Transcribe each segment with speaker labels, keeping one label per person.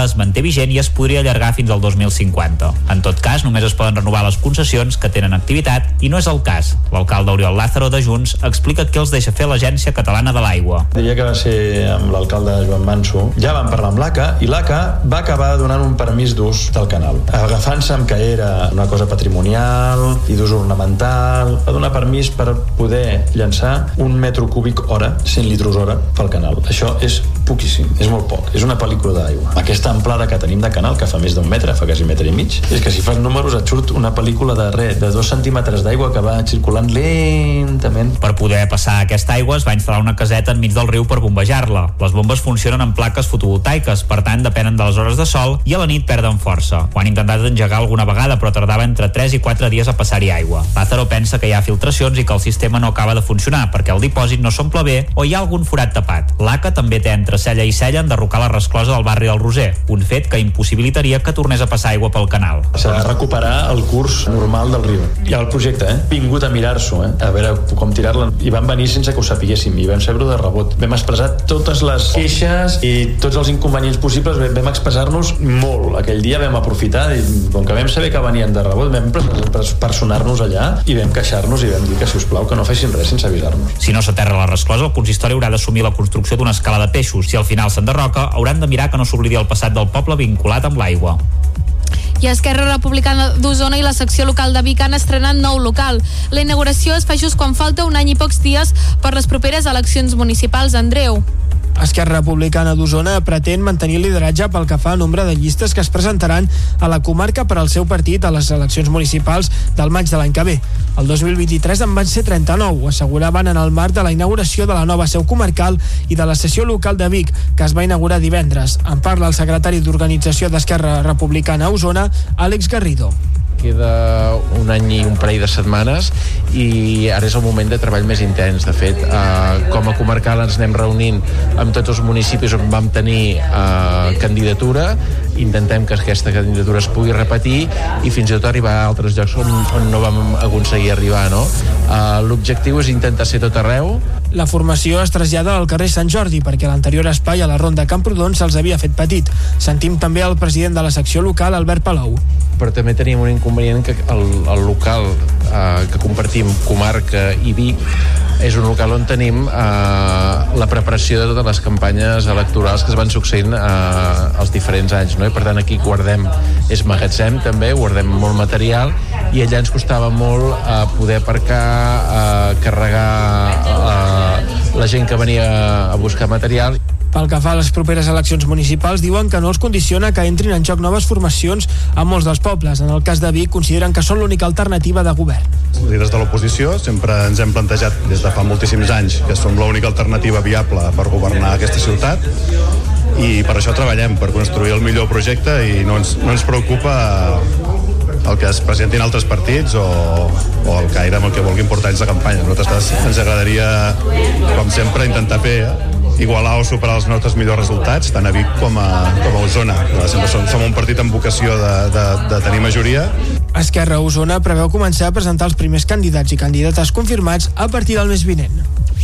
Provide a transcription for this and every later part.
Speaker 1: projecte es manté vigent i es podria allargar fins al 2050. En tot cas, només es poden renovar les concessions que tenen activitat i no és el cas. L'alcalde Oriol Lázaro de Junts explica què els deixa fer l'Agència Catalana de l'Aigua.
Speaker 2: Diria que va ser amb l'alcalde Joan Manso. Ja van parlar amb l'ACA i l'ACA va acabar donant un permís d'ús del canal. Agafant-se amb que era una cosa patrimonial i d'ús ornamental, va donar permís per poder llançar 1 metre cúbic hora, 100 litros hora pel canal. Això és poquíssim, és molt poc. És una pel·lícula d'aigua. Aquesta amplada que tenim de canal, que fa més d'1 metre, fa quasi 1,5 metres, és que si fas números et surt una pel·lícula de 2 centímetres d'aigua que va circulant lentament.
Speaker 1: Per poder passar aquesta aigua es va instal·lar una caseta enmig del riu per bombejar-la. Les bombes funcionen amb plaques fotovoltaiques, per tant depenen de les hores de sol i a la nit perden força. Ho han intentat engegar alguna vegada, però tardava entre 3 i 4 dies a passar-hi aigua. Lázaro pensa que hi ha filtracions i que el sistema no acaba de funcionar perquè el dipòsit no s'omple bé o hi ha algun forat tapat. L'ACA també té entre cella i cella enderrocar la resclosa del barri del Roser, un fet que impossibilitaria que tornés a passar aigua pel canal.
Speaker 2: S'ha de recuperar el curs normal del riu. Hi ha el projecte, vingut a mirar-s'ho, a veure com tirar-la, i van venir sense que ho sapiguéssim i vam saber-ho de rebot. Vam expressar totes les queixes i tots els inconvenients possibles, vam expressar-nos molt. Aquell dia vam aprofitar i com que vam saber que venien de rebot, vam personar-nos allà i vam queixar-nos i vam dir que, si us plau, que no fessin res sense avisar-nos.
Speaker 1: Si no s'aterra la resclosa, el consistori haurà d'assumir la construcció d'una escala de peixos. Si al final s'enderroca, hauran de mirar que no s'oblidi el passat del poble vinculat amb l'aigua.
Speaker 3: I Esquerra Republicana d'Osona i la secció local de Vic han estrenat nou local. La inauguració es fa just quan falta 1 any i pocs dies per les properes eleccions municipals. Andreu.
Speaker 4: Esquerra Republicana d'Osona pretén mantenir el lideratge pel que fa a nombre de llistes que es presentaran a la comarca per al seu partit a les eleccions municipals del maig de l'any que ve. El 2023 en van ser 39, asseguraven en el marc de la inauguració de la nova seu comarcal i de la sessió local de Vic, que es va inaugurar divendres. En parla el secretari d'Organització d'Esquerra Republicana a Osona, Àlex Garrido.
Speaker 5: Queda 1 any i un parell de setmanes i ara és el moment de treball més intens. De fet, com a comarcal ens anem reunint amb tots els municipis on vam tenir candidatura, intentem que aquesta candidatura es pugui repetir i fins i tot arribar a altres llocs on no vam aconseguir arribar, no? L'objectiu és intentar ser tot arreu.
Speaker 4: La formació es trasllada al carrer Sant Jordi perquè l'anterior espai a la Ronda Camprodon se'ls havia fet petit. Sentim també el president de la secció local, Albert Palou.
Speaker 5: Però també tenim un inconvenient que el local que compartim, comarca i Vic, és un local on tenim la preparació de totes les campanyes electorals que es van succeint els diferents anys, no? I per tant aquí guardem, és magatzem també, guardem molt material i allà ens costava molt poder aparcar, carregar la gent que venia a buscar material.
Speaker 4: Pel que fa a les properes eleccions municipals, diuen que no els condiciona que entrin en joc noves formacions a molts dels pobles. En el cas de Vic, consideren que són l'única alternativa de govern.
Speaker 6: Des de l'oposició sempre ens hem plantejat des de fa moltíssims anys que som l'única alternativa viable per governar aquesta ciutat i per això treballem, per construir el millor projecte i no ens preocupa el que es presentin altres partits o el caire amb el que vulguin portar ells de campanya. A nosaltres ens agradaria, com sempre, intentar fer igualar o superar els nostres millors resultats, tant a Vic com a Osona. Sempre som un partit amb vocació de tenir majoria.
Speaker 4: Esquerra Osona preveu començar a presentar els primers candidats i candidates confirmats a partir del mes vinent.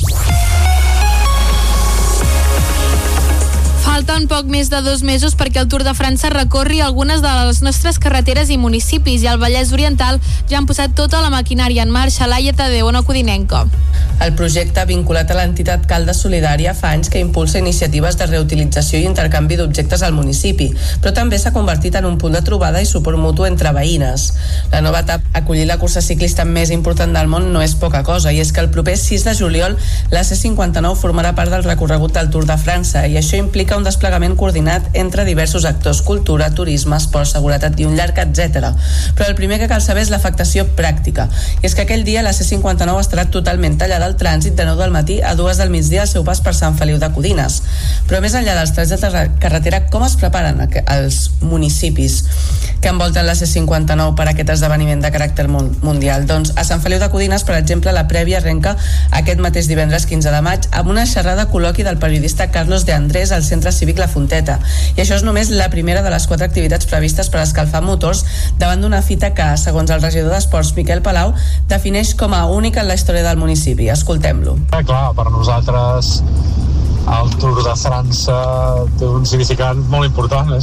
Speaker 3: Falten poc més de 2 mesos perquè el Tour de França recorri algunes de les nostres carreteres i municipis i al Vallès Oriental ja han posat tota la maquinària en marxa. Laia Tadeu, Ona Codinenca.
Speaker 7: El projecte, vinculat a l'entitat Caldes Solidària, fa anys que impulsa iniciatives de reutilització i intercanvi d'objectes al municipi, però també s'ha convertit en un punt de trobada i suport mutu entre veïnes. La nova etapa, acollir la cursa ciclista més important del món, no és poca cosa, i és que el proper 6 de juliol la C59 formarà part del recorregut del Tour de França, i això implica un desplegament coordinat entre diversos actors: cultura, turisme, esport, seguretat i un llarg etcètera. Però el primer que cal saber és l'afectació pràctica, i és que aquell dia la C59 estarà totalment tallada al trànsit de 9 del matí a 2 del migdia al seu pas per Sant Feliu de Codines. Però més enllà dels trets de carretera, com es preparen els municipis que envolten la C59 per a aquest esdeveniment de caràcter mundial? Doncs a Sant Feliu de Codines, per exemple, la prèvia arrenca aquest mateix divendres 15 de maig amb una xerrada col·loqui del periodista Carlos de Andrés al Centre Cívic La Fonteta. I això és només la primera de les 4 activitats previstes per escalfar motors davant d'una fita que, segons el regidor d'Esports, Miquel Palau, defineix com a única en la història del municipi. Escoltem-lo.
Speaker 8: Clar, per nosaltres el Tour de França té un significat molt important.